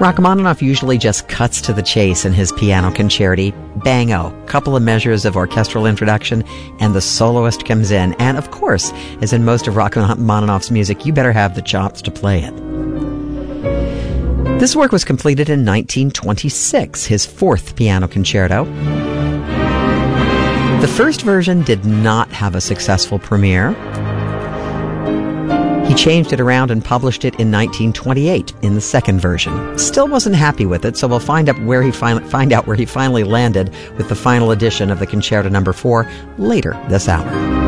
Rachmaninoff usually just cuts to the chase in his piano concerti. Bang-o, couple of measures of orchestral introduction, and the soloist comes in. And of course, as in most of Rachmaninoff's music, you better have the chops to play it. This work was completed in 1926, his fourth piano concerto. The first version did not have a successful premiere. He changed it around and published it in 1928 in the second version. Still wasn't happy with it, so we'll find out where he finally landed with the final edition of the Concerto No. 4 later this hour.